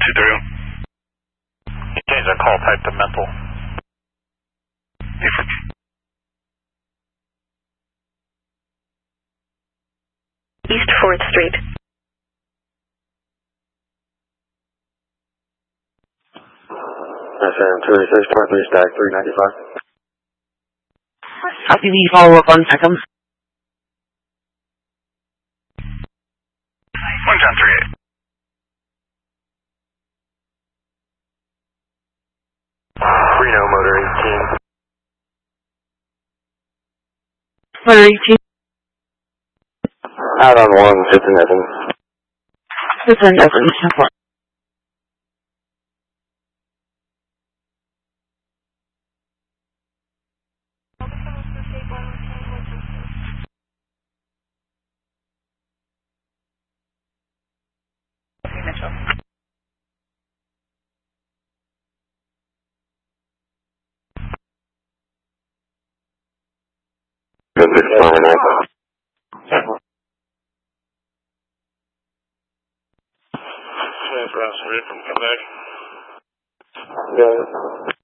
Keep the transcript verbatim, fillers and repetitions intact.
two three one. Change that call type to mental. East fourth Street. S M two eighty-six, twenty-three, stack three ninety-five. How can you follow up on Peckham? one John three eight. Reno Motor eighteen. Motor eighteen. Out on one, fifteen Evans. fifteen Evans. Good, six, nine, nine. Transfer from Quebec. Got it.